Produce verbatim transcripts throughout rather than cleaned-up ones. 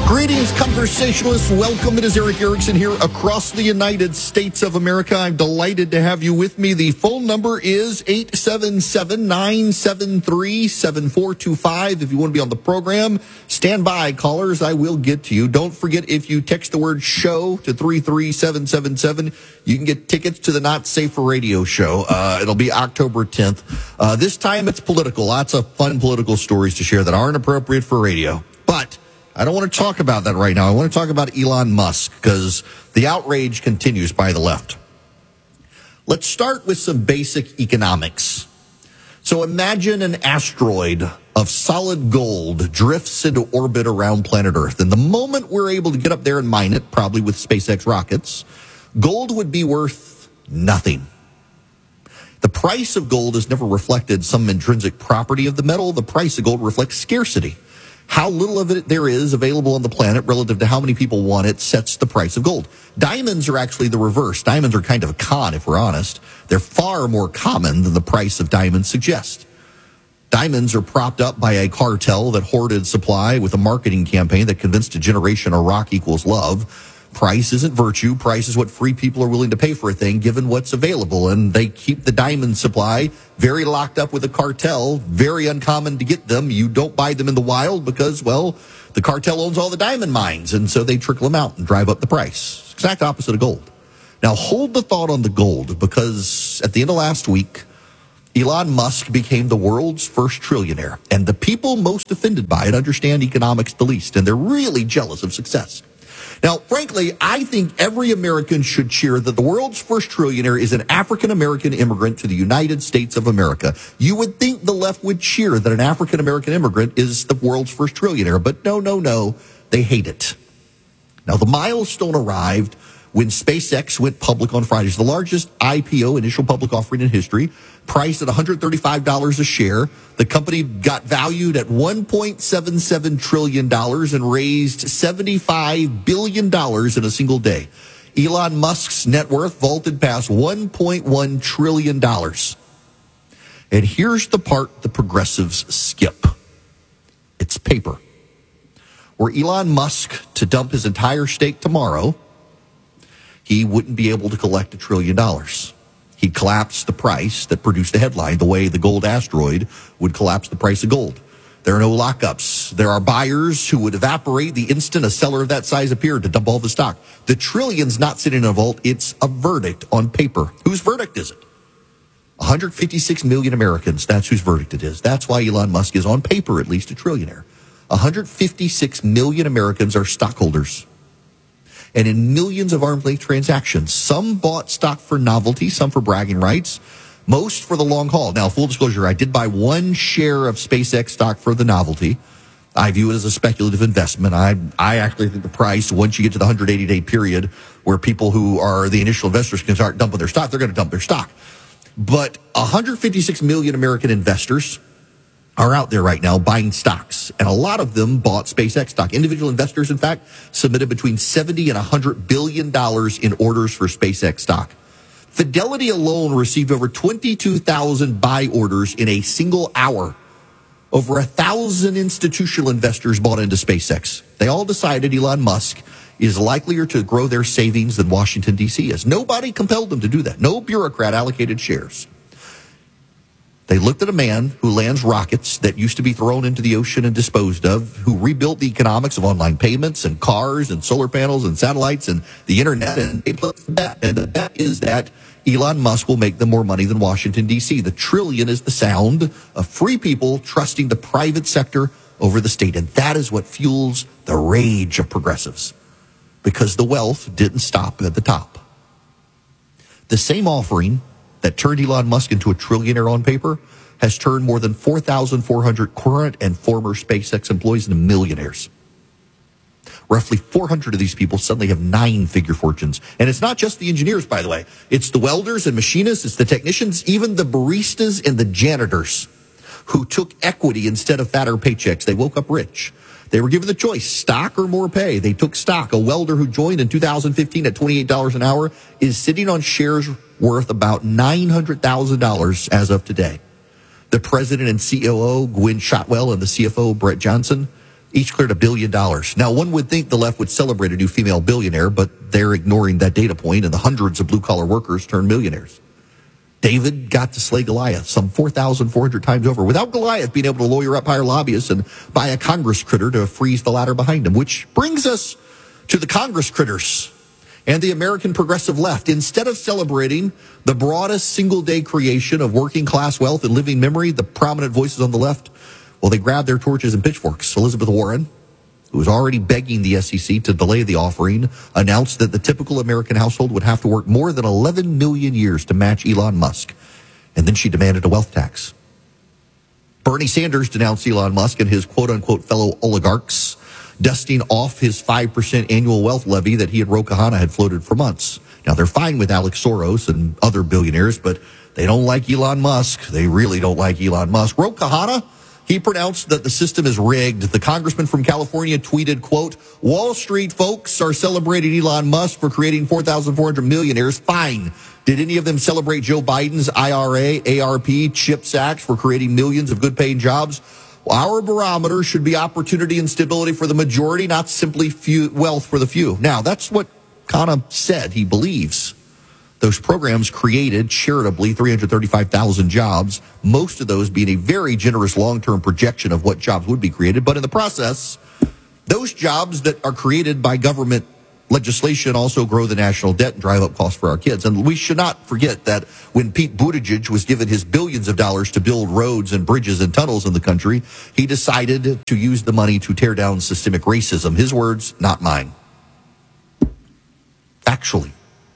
Greetings, conversationalists. Welcome. It is Erick Erickson here across the United States of America. I'm delighted to have you with me. The phone number is eight seven seven, nine seven three, seven four two five. If you want to be on the program, stand by, callers. I will get to you. Don't forget, if you text the word show to three three seven seven seven, you can get tickets to the Not Safe for Radio show. Uh, it'll be October tenth. Uh, this time it's political. Lots of fun political stories to share that aren't appropriate for radio. But I don't want to talk about that right now. I want to talk about Elon Musk because the outrage continues by the left. Let's start with some basic economics. So imagine an asteroid of solid gold drifts into orbit around planet Earth. And the moment we're able to get up there and mine it, probably with SpaceX rockets, gold would be worth nothing. The price of gold has never reflected some intrinsic property of the metal. The price of gold reflects scarcity. How little of it there is available on the planet relative to how many people want it sets the price of gold. Diamonds are actually the reverse. Diamonds are kind of a con, if we're honest. They're far more common than the price of diamonds suggests. Diamonds are propped up by a cartel that hoarded supply with a marketing campaign that convinced a generation a rock equals love. Price isn't virtue. Price is what free people are willing to pay for a thing, given what's available. And they keep the diamond supply very locked up with a cartel, very uncommon to get them. You don't buy them in the wild because, well, the cartel owns all the diamond mines. And so they trickle them out and drive up the price. Exact opposite of gold. Now, hold the thought on the gold, because at the end of last week, Elon Musk became the world's first trillionaire. And the people most offended by it understand economics the least, and they're really jealous of success. Now, frankly, I think every American should cheer that the world's first trillionaire is an African-American immigrant to the United States of America. You would think the left would cheer that an African-American immigrant is the world's first trillionaire, but no, no, no, they hate it. Now, the milestone arrived when SpaceX went public on Friday. It's the largest I P O, initial public offering in history, priced at one hundred thirty-five dollars a share. The company got valued at one point seven seven trillion dollars and raised seventy-five billion dollars in a single day. Elon Musk's net worth vaulted past one point one trillion dollars. And here's the part the progressives skip. It's paper. Were Elon Musk to dump his entire stake tomorrow, he wouldn't be able to collect a trillion dollars. He'd collapse the price that produced the headline, the way the gold asteroid would collapse the price of gold. There are no lockups. There are buyers who would evaporate the instant a seller of that size appeared to dump all the stock. The trillion's not sitting in a vault. It's a verdict on paper. Whose verdict is it? one hundred fifty-six million Americans. That's whose verdict it is. That's why Elon Musk is on paper at least a trillionaire. one hundred fifty-six million Americans are stockholders. And in millions of arm's length transactions, some bought stock for novelty, some for bragging rights, most for the long haul. Now, full disclosure, I did buy one share of SpaceX stock for the novelty. I view it as a speculative investment. I I actually think the price, once you get to the one hundred eighty day period where people who are the initial investors can start dumping their stock, they're going to dump their stock. But one hundred fifty-six million American investors are out there right now buying stocks, and a lot of them bought SpaceX stock. Individual investors, in fact, submitted between seventy and one hundred billion dollars in orders for SpaceX stock. Fidelity alone received over twenty-two thousand buy orders in a single hour. Over a thousand institutional investors bought into SpaceX. They all decided Elon Musk is likelier to grow their savings than Washington, D C is. Nobody compelled them to do that. No bureaucrat allocated shares. They looked at a man who lands rockets that used to be thrown into the ocean and disposed of, who rebuilt the economics of online payments and cars and solar panels and satellites and the internet, and they put the bet. And the bet is that Elon Musk will make them more money than Washington, D C. The trillion is the sound of free people trusting the private sector over the state. And that is what fuels the rage of progressives, because the wealth didn't stop at the top. The same offering that turned Elon Musk into a trillionaire on paper has turned more than four thousand four hundred current and former SpaceX employees into millionaires. Roughly four hundred of these people suddenly have nine-figure fortunes. And it's not just the engineers, by the way. It's the welders and machinists, it's the technicians, even the baristas and the janitors who took equity instead of fatter paychecks. They woke up rich. They were given the choice, stock or more pay. They took stock. A welder who joined in two thousand fifteen at twenty-eight dollars an hour is sitting on shares worth about nine hundred thousand dollars as of today. The president and C O O, Gwynne Shotwell, and the C F O, Brett Johnson, Each cleared a billion dollars. Now, one would think the left would celebrate a new female billionaire, but they're ignoring that data point, and the hundreds of blue-collar workers turned millionaires. David got to slay Goliath some four thousand four hundred times over without Goliath being able to lawyer up hire lobbyists and buy a Congress critter to freeze the ladder behind him, which brings us to the Congress critters and the American progressive left. Instead of celebrating the broadest single-day creation of working-class wealth and living memory, the prominent voices on the left, well, they grabbed their torches and pitchforks. Elizabeth Warren, who was already begging the S E C to delay the offering, announced that the typical American household would have to work more than eleven million years to match Elon Musk. And then she demanded a wealth tax. Bernie Sanders denounced Elon Musk and his quote-unquote fellow oligarchs, dusting off his five percent annual wealth levy that he and Ro Khanna had floated for months. Now, they're fine with Alex Soros and other billionaires, but they don't like Elon Musk. They really don't like Elon Musk. Ro Khanna, he pronounced that the system is rigged. The congressman from California tweeted, quote, Wall Street folks are celebrating Elon Musk for creating four thousand four hundred millionaires. Fine. Did any of them celebrate Joe Biden's I R A, A R P, CHIPS Act for creating millions of good-paying jobs? Well, our barometer should be opportunity and stability for the majority, not simply few, wealth for the few. Now, that's what Khanna said he believes. Those programs created, charitably, three hundred thirty-five thousand jobs, most of those being a very generous long-term projection of what jobs would be created. But in the process, those jobs that are created by government legislation also grow the national debt and drive up costs for our kids. And we should not forget that when Pete Buttigieg was given his billions of dollars to build roads and bridges and tunnels in the country, he decided to use the money to tear down systemic racism. His words, not mine. Actually,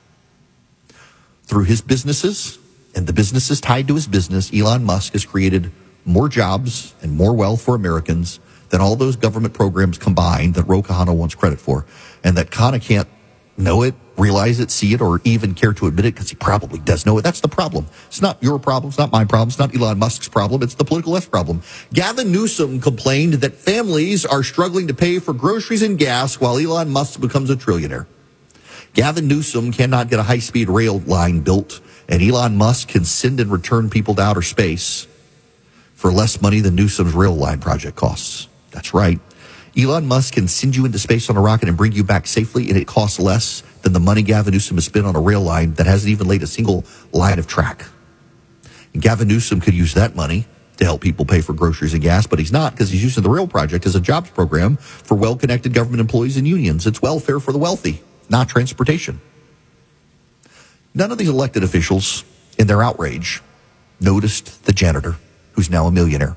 through his businesses and the businesses tied to his business, Elon Musk has created more jobs and more wealth for Americans than all those government programs combined that Ro Khanna wants credit for. And that Khanna can't know it, realize it, see it, or even care to admit it because he probably does know it. That's the problem. It's not your problem. It's not my problem. It's not Elon Musk's problem. It's the political left problem. Gavin Newsom complained that families are struggling to pay for groceries and gas while Elon Musk becomes a trillionaire. Gavin Newsom cannot get a high-speed rail line built, and Elon Musk can send and return people to outer space for less money than Newsom's rail line project costs. That's right. Elon Musk can send you into space on a rocket and bring you back safely, and it costs less than the money Gavin Newsom has spent on a rail line that hasn't even laid a single line of track. And Gavin Newsom could use that money to help people pay for groceries and gas, but he's not, because he's using the rail project as a jobs program for well-connected government employees and unions. It's welfare for the wealthy, not transportation. None of these elected officials, in their outrage, noticed the janitor, who's now a millionaire.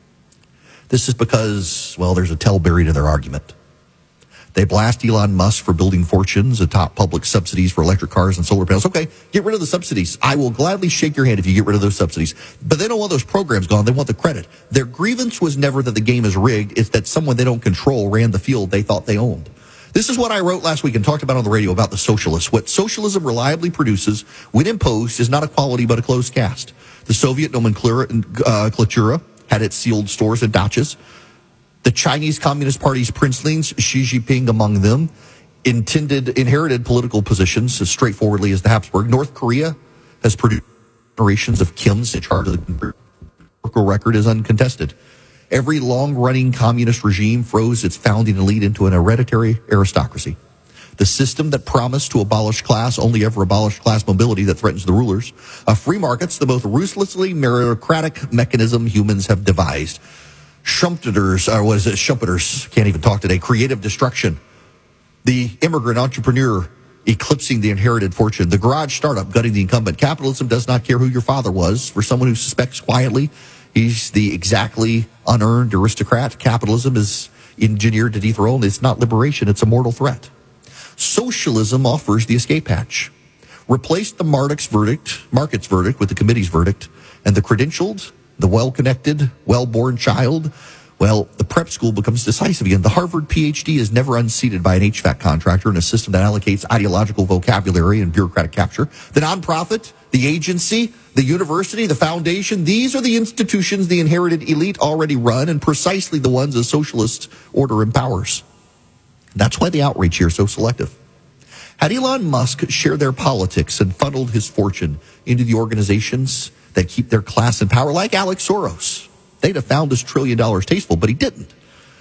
This is because, well, there's a tell buried in their argument. They blast Elon Musk for building fortunes atop public subsidies for electric cars and solar panels. Okay, get rid of the subsidies. I will gladly shake your hand if you get rid of those subsidies. But they don't want those programs gone. They want the credit. Their grievance was never that the game is rigged. It's that someone they don't control ran the field they thought they owned. This is what I wrote last week and talked about on the radio about the socialists. What socialism reliably produces when imposed is not equality but a closed caste. The Soviet nomenclatura uh, had its sealed stores and dachas. The Chinese Communist Party's princelings, Xi Jinping among them, intended, inherited political positions as straightforwardly as the Habsburg. North Korea has produced generations of Kims in charge of the historical record is uncontested. Every long-running communist regime froze its founding elite into an hereditary aristocracy. The system that promised to abolish class only ever abolished class mobility that threatens the rulers. A free market's the most ruthlessly meritocratic mechanism humans have devised. Schumpeter's, or what is it, Schumpeter's, can't even talk today, creative destruction. The immigrant entrepreneur eclipsing the inherited fortune. The garage startup gutting the incumbent. Capitalism does not care who your father was. For someone who suspects quietly he's the exactly unearned aristocrat, capitalism is engineered to dethrone. It's not liberation, it's a mortal threat. Socialism offers the escape hatch. Replace the Market's verdict, Market's verdict with the committee's verdict, and the credentialed, the well-connected, well-born child, well, the prep school becomes decisive again. The Harvard P H D is never unseated by an H V A C contractor in a system that allocates ideological vocabulary and bureaucratic capture. The nonprofit, the agency, the university, the foundation, these are the institutions the inherited elite already run, and precisely the ones a socialist order empowers. That's why the outreach here is so selective. Had Elon Musk shared their politics and funneled his fortune into the organizations that keep their class in power, like Alex Soros, they'd have found this trillion dollars tasteful, but he didn't.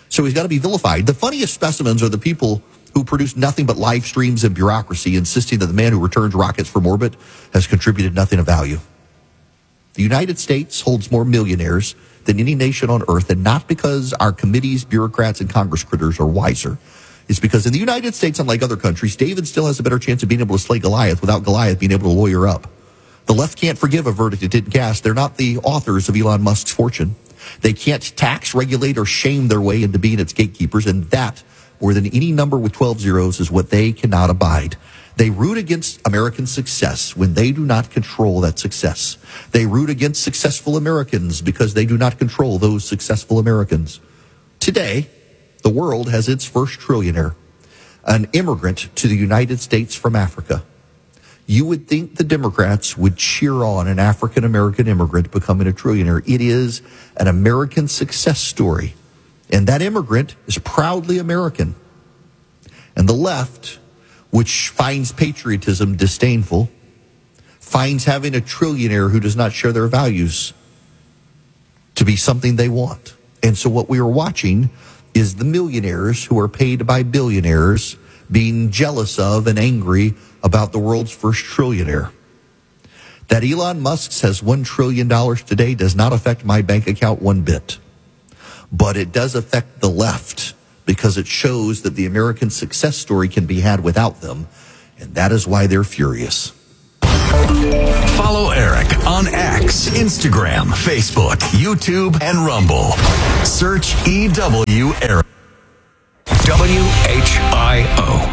So he's got to be vilified. The funniest specimens are the people who produce nothing but live streams and bureaucracy, insisting that the man who returns rockets from orbit has contributed nothing of value. The United States holds more millionaires than any nation on earth, and not because our committees, bureaucrats, and Congress critters are wiser. It's because in the United States, unlike other countries, David still has a better chance of being able to slay Goliath without Goliath being able to lawyer up. The left can't forgive a verdict it didn't cast. They're not the authors of Elon Musk's fortune. They can't tax, regulate, or shame their way into being its gatekeepers, and that, more than any number with twelve zeros, is what they cannot abide. They root against American success when they do not control that success. They root against successful Americans because they do not control those successful Americans. Today, the world has its first trillionaire, an immigrant to the United States from Africa. You would think the Democrats would cheer on an African-American immigrant becoming a trillionaire. It is an American success story. And that immigrant is proudly American. And the left, which finds patriotism disdainful, finds having a trillionaire who does not share their values to be something they want. And so what we are watching is the millionaires who are paid by billionaires being jealous of and angry about the world's first trillionaire. That Elon Musk says one trillion dollars today does not affect my bank account one bit. But it does affect the left because it shows that the American success story can be had without them. And that is why they're furious. Follow Eric on X, Instagram, Facebook, YouTube, and Rumble. Search E W Eric. W H I O.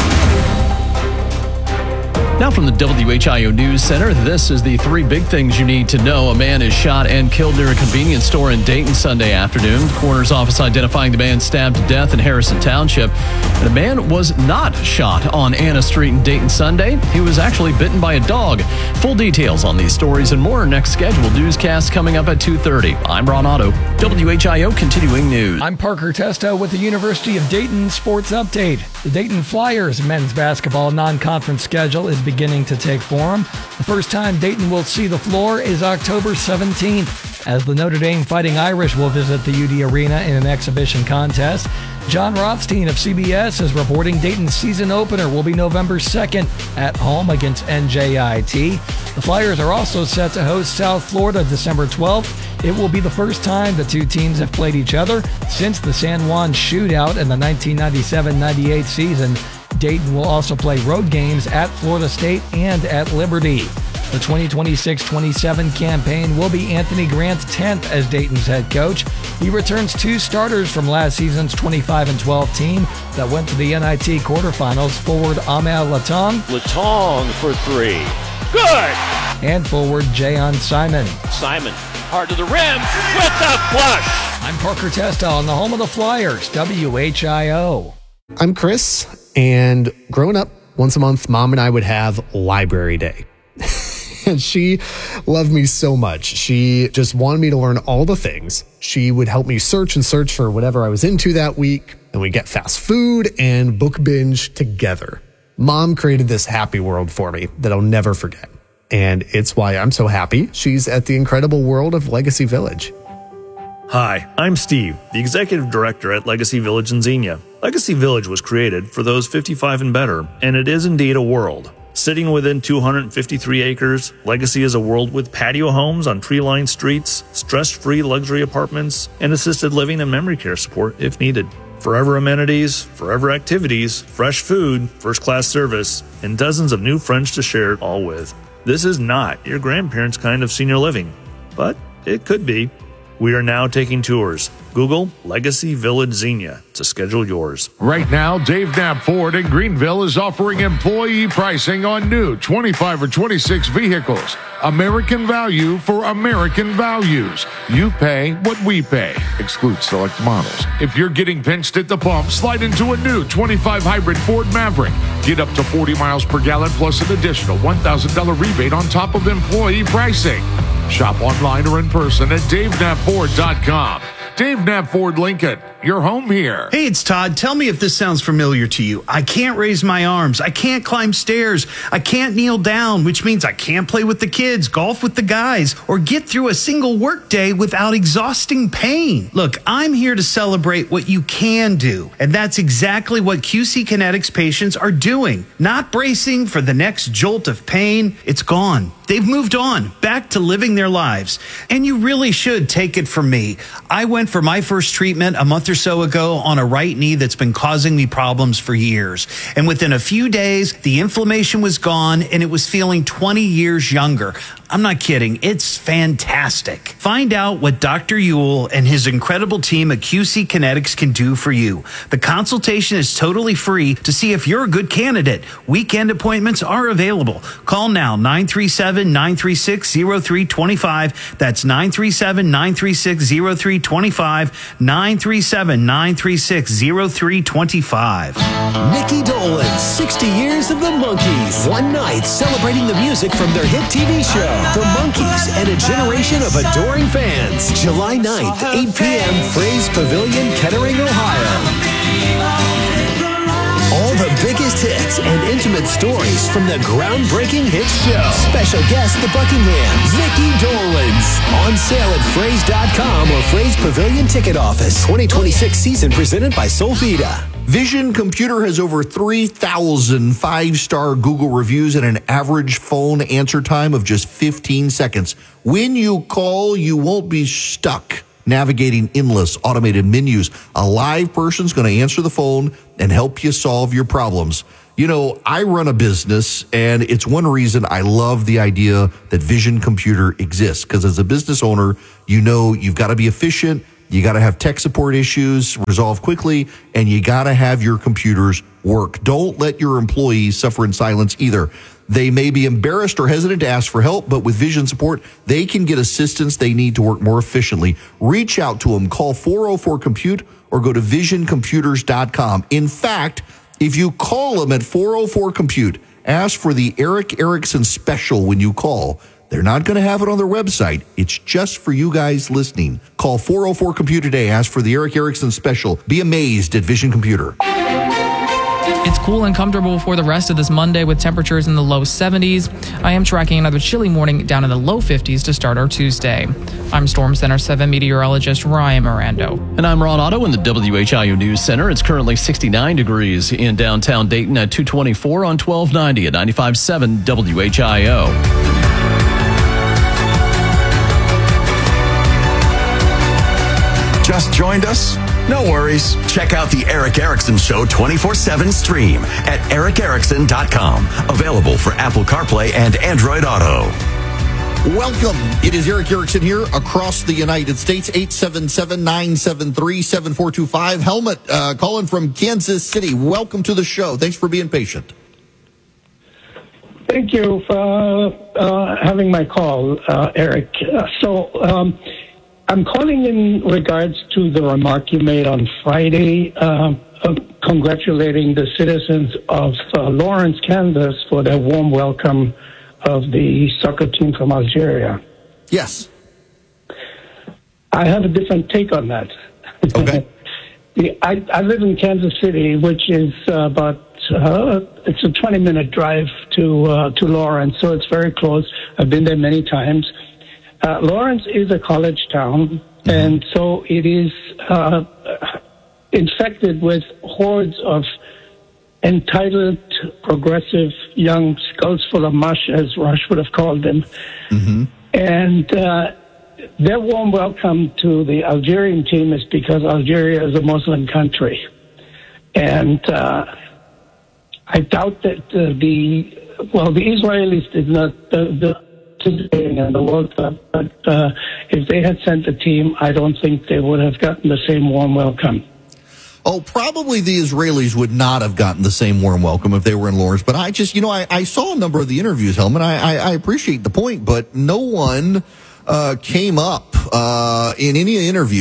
Now from the W H I O News Center, this is the three big things you need to know. A man is shot and killed near a convenience store in Dayton Sunday afternoon. The coroner's office identifying the man stabbed to death in Harrison Township. And a man was not shot on Anna Street in Dayton Sunday. He was actually bitten by a dog. Full details on these stories and more next scheduled newscast coming up at two thirty. I'm Ron Otto, W H I O Continuing News. I'm Parker Testo with the University of Dayton Sports Update. The Dayton Flyers men's basketball non-conference schedule is beginning to take form. The first time Dayton will see the floor is October seventeenth, as the Notre Dame Fighting Irish will visit the U D Arena in an exhibition contest. John Rothstein of C B S is reporting Dayton's season opener will be November second at home against N J I T. The Flyers are also set to host South Florida December twelfth. It will be the first time the two teams have played each other since the San Juan shootout in the nineteen ninety-seven ninety-eight season. Dayton will also play road games at Florida State and at Liberty. The twenty twenty-six twenty-seven campaign will be Anthony Grant's tenth as Dayton's head coach. He returns two starters from last season's twenty-five and twelve team that went to the N I T quarterfinals. Forward Ahmed Latong. Latong for three. Good! And forward Jayon Simon. Simon, hard to the rim with the flush. I'm Parker Testo on the home of the Flyers, W H I O. I'm Chris, and growing up, once a month, Mom and I would have library day. And she loved me so much. She just wanted me to learn all the things. She would help me search and search for whatever I was into that week, and we'd get fast food and book binge together. Mom created this happy world for me that I'll never forget. And it's why I'm so happy she's at the incredible world of Legacy Village. Hi, I'm Steve, the Executive Director at Legacy Village in Xenia. Legacy Village was created for those fifty-five and better, and it is indeed a world. Sitting within two hundred fifty-three acres, Legacy is a world with patio homes on tree-lined streets, stress-free luxury apartments, and assisted living and memory care support if needed. Forever amenities, forever activities, fresh food, first-class service, and dozens of new friends to share it all with. This is not your grandparents' kind of senior living, but it could be. We are now taking tours. Google Legacy Village Xenia to schedule yours. Right now, Dave Knapp Ford in Greenville is offering employee pricing on new twenty-five or twenty-six vehicles. American value for American values. You pay what we pay. Excludes select models. If you're getting pinched at the pump, slide into a new twenty-five hybrid Ford Maverick. Get up to forty miles per gallon plus an additional one thousand dollars rebate on top of employee pricing. Shop online or in person at dave knapp ford dot com. Dave Knapp Ford Lincoln, you're home here. Hey, it's Todd. Tell me if this sounds familiar to you. I can't raise my arms. I can't climb stairs. I can't kneel down, which means I can't play with the kids, golf with the guys, or get through a single workday without exhausting pain. Look, I'm here to celebrate what you can do, and that's exactly what Q C Kinetics patients are doing. Not bracing for the next jolt of pain. It's gone. They've moved on, back to living their lives. And you really should take it from me. I went for my first treatment a month or so ago on a right knee that's been causing me problems for years. And within a few days, the inflammation was gone and it was feeling twenty years younger. I'm not kidding. It's fantastic. Find out what Doctor Ewell and his incredible team at Q C Kinetics can do for you. The consultation is totally free to see if you're a good candidate. Weekend appointments are available. Call now, nine three seven, nine three six, zero three two five. That's nine three seven, nine three six, zero three two five, nine three seven, nine three six, zero three two five. Mickey Dolenz, sixty years of the Monkees. One night celebrating the music from their hit T V show, The Monkees and a generation of adoring fans. July ninth, eight p.m., Fraze Pavilion, Kettering, Ohio. All the biggest hits and intimate stories from the groundbreaking hit show. Special guest, the Buckinghams, Mickey Dolenz. On sale at Fraze dot com or Fraze Pavilion Ticket Office. twenty twenty-six season presented by Solvita. Vision Computer has over three thousand five-star Google reviews and an average phone answer time of just fifteen seconds. When you call, you won't be stuck navigating endless automated menus. A live person's going to answer the phone and help you solve your problems. You know, I run a business, and it's one reason I love the idea that Vision Computer exists, because as a business owner, you know you've got to be efficient, you got to have tech support issues resolved quickly, and you got to have your computers work. Don't let your employees suffer in silence either. They may be embarrassed or hesitant to ask for help, but with Vision support, they can get assistance they need to work more efficiently. Reach out to them. Call four oh four compute or go to vision computers dot com. In fact, if you call them at four oh four compute, ask for the Eric Erickson special when you call. They're not going to have it on their website. It's just for you guys listening. Call four oh four compute today. Ask for the Eric Erickson special. Be amazed at Vision Computer. It's cool and comfortable for the rest of this Monday with temperatures in the low seventies. I am tracking another chilly morning down in the low fifties to start our Tuesday. I'm Storm Center seven meteorologist Ryan Mirando. And I'm Ron Otto in the W H I O News Center. It's currently sixty-nine degrees in downtown Dayton at two twenty-four on twelve ninety at ninety-five point seven W H I O. Just joined us? No worries. Check out the Eric Erickson Show twenty-four seven stream at eric erickson dot com. Available for Apple CarPlay and Android Auto. Welcome. It is Eric Erickson here across the United States. eight seven seven, nine seven three, seven four two five. Helmut uh, calling from Kansas City. Welcome to the show. Thanks for being patient. Thank you for uh, having my call, uh, Eric. Uh, so, um, I'm calling in regards to the remark you made on Friday, uh, uh, congratulating the citizens of uh, Lawrence, Kansas, for their warm welcome of the soccer team from Algeria. Yes. I have a different take on that. Okay. the, I, I live in Kansas City, which is uh, about uh, it's a twenty-minute drive to uh, to Lawrence, so it's very close. I've been there many times. Uh, Lawrence is a college town, and so it is uh, infected with hordes of entitled, progressive, young skulls full of mush, as Rush would have called them. Mm-hmm. And uh, their warm welcome to the Algerian team is because Algeria is a Muslim country. And uh, I doubt that uh, the, well, the Israelis did not... Uh, the, in the World Cup, but uh, if they had sent a team, I don't think they would have gotten the same warm welcome. Oh, probably the Israelis would not have gotten the same warm welcome if they were in Lawrence. But I just, you know, I, I saw a number of the interviews, Helmut. I, I, I appreciate the point, but no one uh, came up uh, in any interview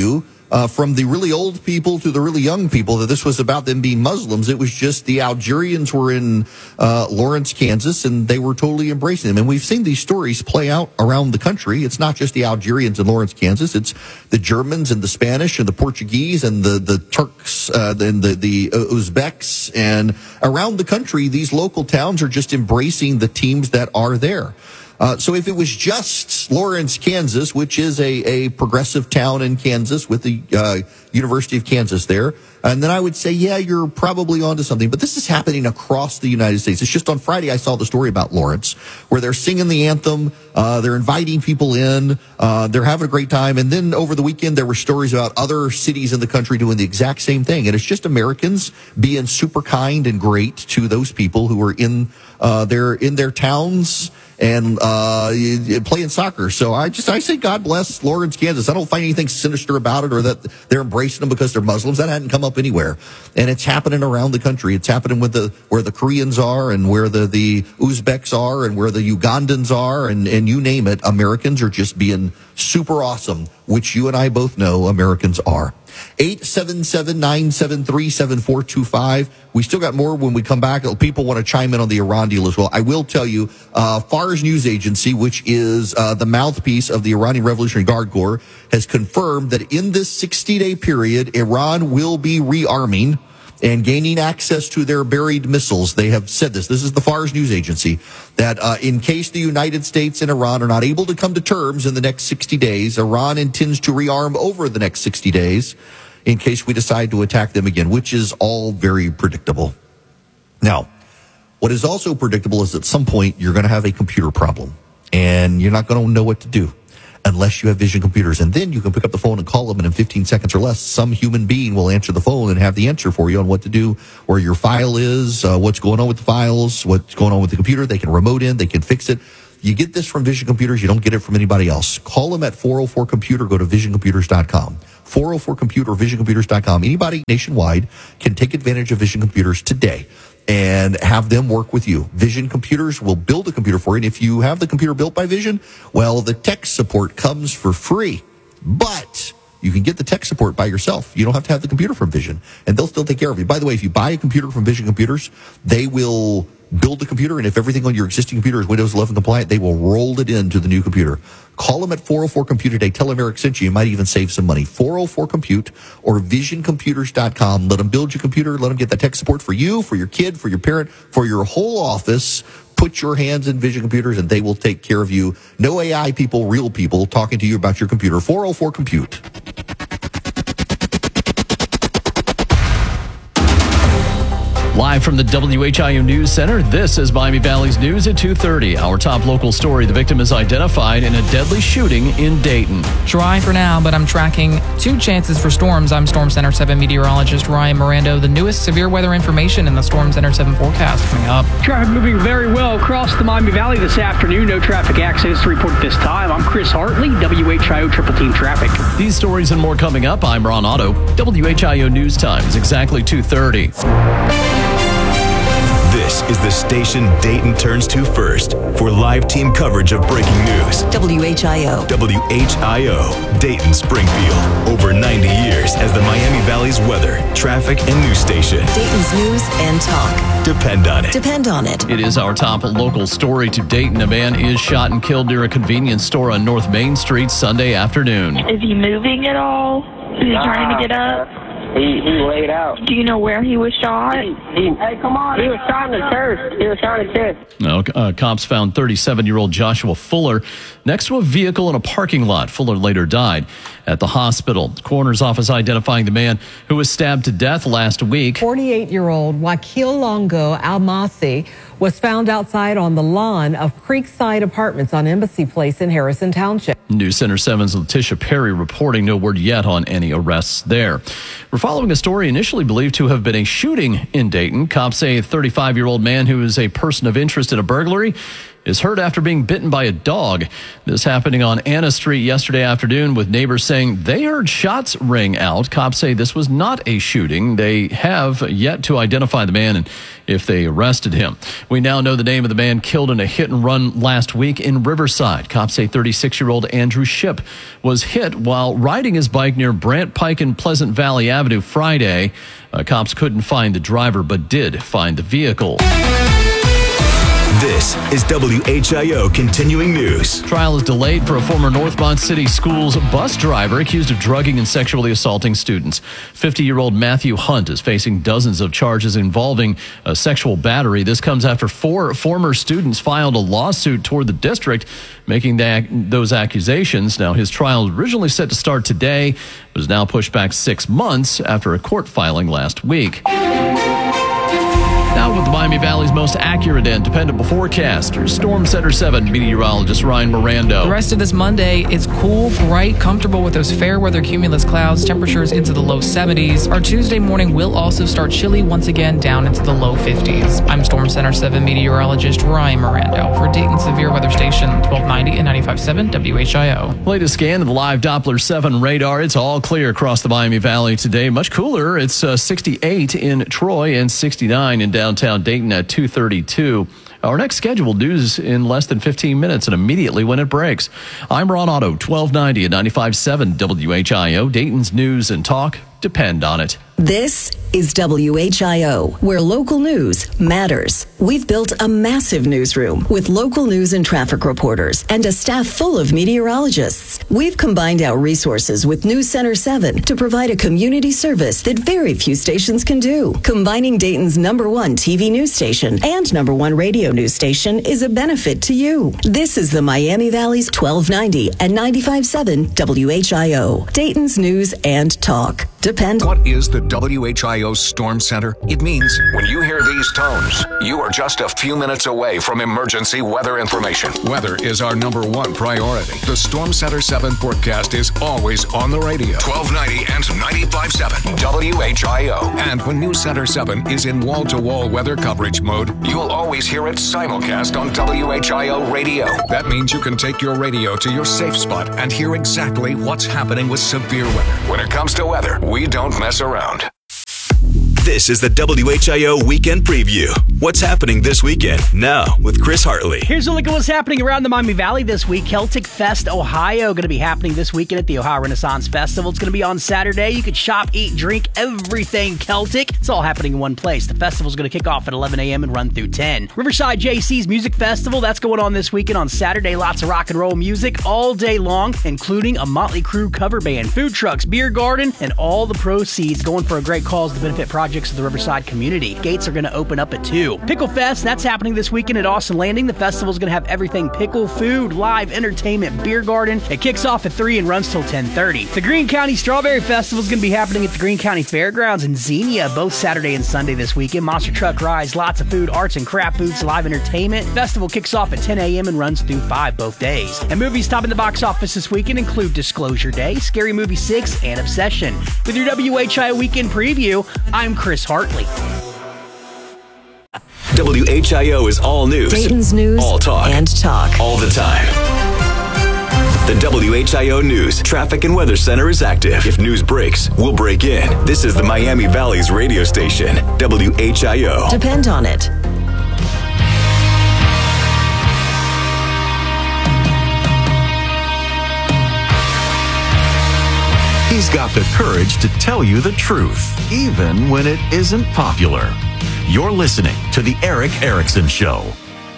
uh, from the really old people to the really young people, that this was about them being Muslims. It was just the Algerians were in uh, Lawrence, Kansas, and they were totally embracing them. And we've seen these stories play out around the country. It's not just the Algerians in Lawrence, Kansas. It's the Germans and the Spanish and the Portuguese and the, the Turks uh, and the, the Uzbeks. And around the country, these local towns are just embracing the teams that are there. Uh, so if it was just Lawrence, Kansas, which is a, a progressive town in Kansas with the uh, University of Kansas there, and then I would say, yeah, you're probably onto something. But this is happening across the United States. It's just on Friday I saw the story about Lawrence, where they're singing the anthem, uh, they're inviting people in, uh, they're having a great time. And then over the weekend, there were stories about other cities in the country doing the exact same thing. And it's just Americans being super kind and great to those people who are in uh, their in their towns and uh playing soccer. So I just I say God bless Lawrence, Kansas. I don't find anything sinister about it or that they're embracing them because they're Muslims. That hadn't come up anywhere. And it's happening around the country. It's happening with the where the Koreans are and where the the Uzbeks are and where the Ugandans are and and you name it. Americans are just being super awesome, which you and I both know Americans are. eight seven seven, nine seven three, seven four two five. We still got more when we come back. People want to chime in on the Iran deal as well. I will tell you, uh, Fars News Agency, which is uh, the mouthpiece of the Iranian Revolutionary Guard Corps, has confirmed that in this sixty-day period, Iran will be rearming and gaining access to their buried missiles. They have said this. This is the Fars News Agency, that uh, in case the United States and Iran are not able to come to terms in the next sixty days, Iran intends to rearm over the next sixty days in case we decide to attack them again, which is all very predictable. Now, what is also predictable is at some point you're going to have a computer problem, and you're not going to know what to do unless you have Vision computers. And then you can pick up the phone and call them, and in fifteen seconds or less, some human being will answer the phone and have the answer for you on what to do, where your file is, uh, what's going on with the files, what's going on with the computer. They can remote in, they can fix it. You get this from Vision Computers. You don't get it from anybody else. Call them at four oh four computer. Go to vision computers dot com. four oh four computer or vision computers dot com. Anybody nationwide can take advantage of Vision Computers today and have them work with you. Vision Computers will build a computer for you. And if you have the computer built by Vision, well, the tech support comes for free. But you can get the tech support by yourself. You don't have to have the computer from Vision, and they'll still take care of you. By the way, if you buy a computer from Vision Computers, they will build the computer, and if everything on your existing computer is Windows eleven compliant, they will roll it into the new computer. Call them at four oh four compute today. Tell them Eric sent you. You might even save some money. four oh four compute or vision computers dot com. Let them build your computer. Let them get that tech support for you, for your kid, for your parent, for your whole office. Put your hands in Vision Computers, and they will take care of you. No A I people, real people talking to you about your computer. four oh four compute. Live from the W H I O News Center, this is Miami Valley's News at two thirty. Our top local story, the victim is identified in a deadly shooting in Dayton. Dry for now, but I'm tracking two chances for storms. I'm Storm Center seven meteorologist Ryan Mirando. The newest severe weather information in the Storm Center seven forecast coming up. Traffic moving very well across the Miami Valley this afternoon. No traffic accidents to report at this time. I'm Chris Hartley, W H I O Triple Team Traffic. These stories and more coming up. I'm Ron Otto. W H I O News Time is exactly two thirty. This is the station Dayton turns to first for live team coverage of breaking news. W H I O. W H I O, Dayton Springfield. Over ninety years as the Miami Valley's weather, traffic, and news station. Dayton's news and talk. Depend on it. Depend on it. It is our top local story to Dayton. A man is shot and killed near a convenience store on North Main Street Sunday afternoon. Is he moving at all? Is he trying to get up? He he laid out. Do you know where he was shot? He, he, hey, come on! He was shot in the chest. He was shot in the chest. Now, uh, cops found thirty-seven-year-old Joshua Fuller next to a vehicle in a parking lot. Fuller later died at the hospital. The coroner's office identifying the man who was stabbed to death last week. forty-eight-year-old Wakil Longo Almasi was found outside on the lawn of Creekside Apartments on Embassy Place in Harrison Township. News Center seven's Letitia Perry reporting. No word yet on any arrests there. We're following a story initially believed to have been a shooting in Dayton. Cops say a thirty-five-year-old man who is a person of interest in a burglary is hurt after being bitten by a dog. This happening on Anna Street yesterday afternoon, with neighbors saying they heard shots ring out. Cops say this was not a shooting. They have yet to identify the man and if they arrested him. We now know the name of the man killed in a hit and run last week in Riverside. Cops say thirty-six-year-old Andrew Ship was hit while riding his bike near Brant Pike and Pleasant Valley Avenue Friday. Uh, cops couldn't find the driver, but did find the vehicle. This is W H I O Continuing News. Trial is delayed for a former Northmont City Schools bus driver accused of drugging and sexually assaulting students. fifty-year-old Matthew Hunt is facing dozens of charges involving a sexual battery. This comes after four former students filed a lawsuit toward the district making that, those accusations. Now, his trial was originally set to start today, but is now pushed back six months after a court filing last week. Now with the Miami Valley's most accurate and dependable forecaster, Storm Center seven meteorologist Ryan Mirando. The rest of this Monday, it's cool, bright, comfortable with those fair weather cumulus clouds, temperatures into the low seventies. Our Tuesday morning will also start chilly once again down into the low fifties. I'm Storm Center seven meteorologist Ryan Mirando for Dayton Severe Weather Station twelve ninety and ninety-five point seven W H I O. Latest scan of the live Doppler seven radar. It's all clear across the Miami Valley today. Much cooler. It's uh, sixty-eight in Troy and sixty-nine in downtown Dayton at two thirty-two. Our next scheduled news in less than fifteen minutes and immediately when it breaks. I'm Ron Otto, twelve ninety and ninety-five point seven W H I O. Dayton's news and talk depend on it. This is W H I O, where local news matters. We've built a massive newsroom with local news and traffic reporters and a staff full of meteorologists. We've combined our resources with News Center seven to provide a community service that very few stations can do. Combining Dayton's number one T V news station and number one radio news station is a benefit to you. This is the Miami Valley's twelve ninety and ninety-five point seven W H I O. Dayton's news and talk. Depend. What is the W H I O Storm Center? It means when you hear these tones, you are just a few minutes away from emergency weather information. Weather is our number one priority. The Storm Center seven forecast is always on the radio. twelve ninety and ninety-five point seven W H I O. And when News Center seven is in wall-to-wall weather coverage mode, you'll always hear it simulcast on W H I O radio. That means you can take your radio to your safe spot and hear exactly what's happening with severe weather. When it comes to weather, we don't mess around. This is the W H I O Weekend Preview. What's happening this weekend? Now with Chris Hartley. Here's a look at what's happening around the Miami Valley this week. Celtic Fest Ohio going to be happening this weekend at the Ohio Renaissance Festival. It's going to be on Saturday. You could shop, eat, drink, everything Celtic. It's all happening in one place. The festival's going to kick off at eleven a.m. and run through ten. Riverside J C's Music Festival, that's going on this weekend on Saturday. Lots of rock and roll music all day long, including a Motley Crue cover band, food trucks, beer garden, and all the proceeds going for a great cause to benefit projects of the Riverside community. Gates are going to open up at two. Pickle Fest, that's happening this weekend at Austin Landing. The festival is going to have everything pickle, food, live entertainment, beer garden. It kicks off at three and runs till ten thirty. The Greene County Strawberry Festival is going to be happening at the Greene County Fairgrounds in Xenia both Saturday and Sunday this weekend. Monster truck rides, lots of food, arts and craft booths, live entertainment. Festival kicks off at ten a.m. and runs through five both days. And movies topping the box office this weekend include Disclosure Day, Scary Movie six, and Obsession. With your W H I O Weekend Preview, I'm Chris Hartley. W H I O is all news. Dayton's news all talk. and talk. All the time. The W H I O News Traffic and Weather Center is active. If news breaks, we'll break in. This is the Miami Valley's radio station, W H I O. Depend on it. He's got the courage to tell you the truth, even when it isn't popular. You're listening to The Eric Erickson Show.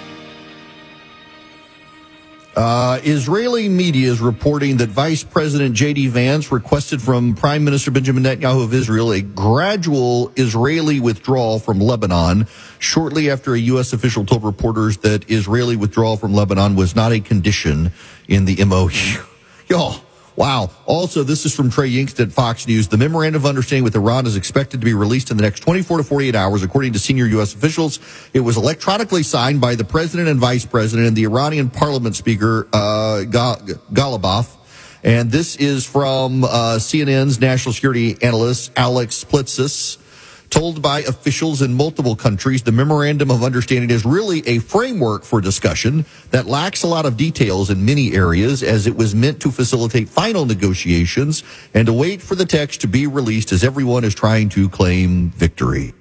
Uh, Israeli media is reporting that Vice President J D Vance requested from Prime Minister Benjamin Netanyahu of Israel a gradual Israeli withdrawal from Lebanon shortly after a U S official told reporters that Israeli withdrawal from Lebanon was not a condition in the M O U. Y'all. Wow. Also, this is from Trey Yingst at Fox News. The memorandum of understanding with Iran is expected to be released in the next twenty-four to forty-eight hours, according to senior U S officials. It was electronically signed by the president and vice president and the Iranian parliament speaker, uh, Ghalibaf. And this is from uh, C N N's national security analyst, Alex Splitsis. Told by officials in multiple countries, the Memorandum of Understanding is really a framework for discussion that lacks a lot of details in many areas, as it was meant to facilitate final negotiations and to wait for the text to be released as everyone is trying to claim victory.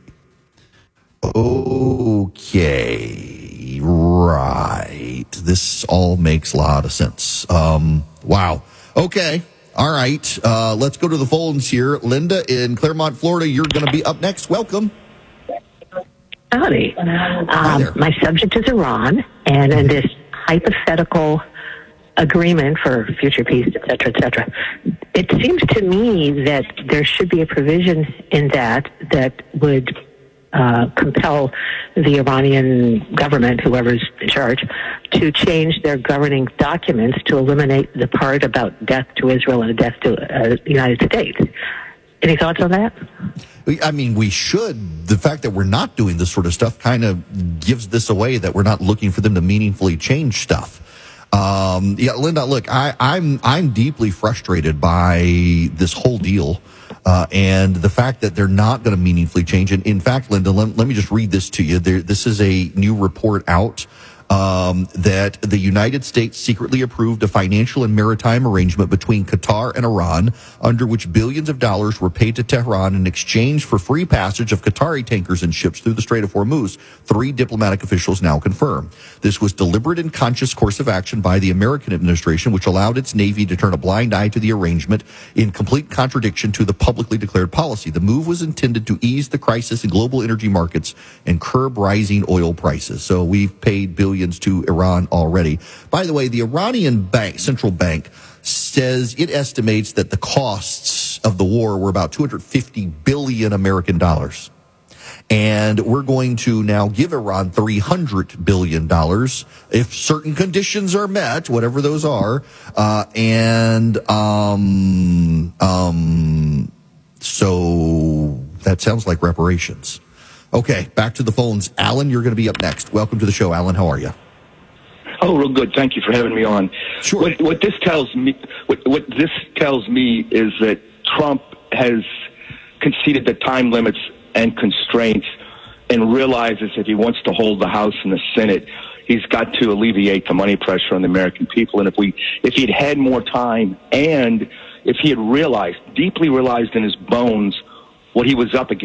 Okay, right. This all makes a lot of sense. Um, wow. Okay. All right. Uh, let's go to the phones here. Linda in Claremont, Florida, you're going to be up next. Welcome. Howdy. Um, my subject is Iran, and in this hypothetical agreement for future peace, et cetera, et cetera, it seems to me that there should be a provision in that that would uh, compel the Iranian government, whoever's in charge, to change their governing documents to eliminate the part about death to Israel and death to uh, the United States. Any thoughts on that? I mean, we should. The fact that we're not doing this sort of stuff kind of gives this away, that we're not looking for them to meaningfully change stuff. Um, yeah, Linda, look, I, I'm I'm deeply frustrated by this whole deal. Uh, and the fact that they're not going to meaningfully change. And in fact, Linda, let, let me just read this to you. There, this is a new report out um, that the United States secretly approved a financial and maritime arrangement between Qatar and Iran, under which billions of dollars were paid to Tehran in exchange for free passage of Qatari tankers and ships through the Strait of Hormuz. Three diplomatic officials now confirm. This was deliberate and conscious course of action by the American administration, which allowed its Navy to turn a blind eye to the arrangement in complete contradiction to the publicly declared policy. The move was intended to ease the crisis in global energy markets and curb rising oil prices. So we've paid billions to Iran already. By the way, the Iranian bank, central bank, says it estimates that the costs of the war were about two hundred fifty billion American dollars. And we're going to now give Iran three hundred billion dollars if certain conditions are met, whatever those are. Uh, and, um, um, so that sounds like reparations. Okay, back to the phones. Alan, you're going to be up next. Welcome to the show, Alan. How are you? Oh, real good. Thank you for having me on. Sure. What, what this tells me, what, what this tells me is that Trump has conceded the time limits and constraints, and realizes if he wants to hold the House and the Senate, he's got to alleviate the money pressure on the American people. And if we, if he'd had more time, and if he had realized, deeply realized in his bones, what he was up against.